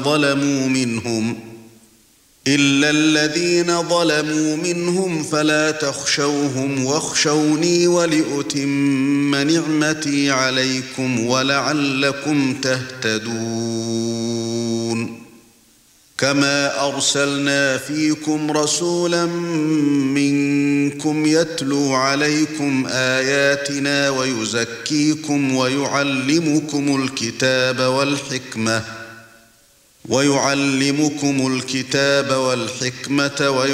ظلموا منهم فلا تخشوهم واخشوني ولأتم نعمتي عليكم ولعلكم تهتدون كما أرسلنا فيكم رسولا منكم يتلو عليكم آياتنا ويزكيكم ويعلمكم الكتاب والحكمة